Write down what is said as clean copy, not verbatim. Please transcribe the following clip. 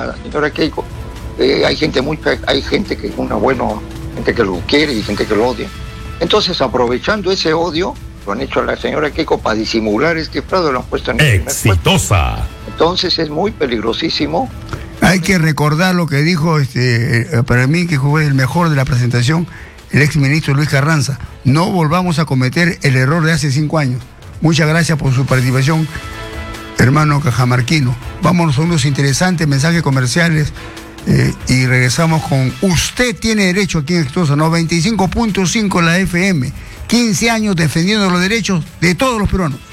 la señora Keiko. Hay gente que es una buena, gente que lo quiere y gente que lo odia. Entonces, aprovechando ese odio, lo han hecho a la señora Keiko para disimular este fraude, lo han puesto en el exitosa. Entonces es muy peligrosísimo. Hay que recordar lo que dijo, para mí, que fue el mejor de la presentación, el exministro Luis Carranza. No volvamos a cometer el error de hace 5 años. Muchas gracias por su participación, hermano cajamarquino. Vámonos a unos interesantes mensajes comerciales y regresamos con Usted tiene derecho aquí en Exitosa, 95.5 la FM. 15 años defendiendo los derechos de todos los peruanos.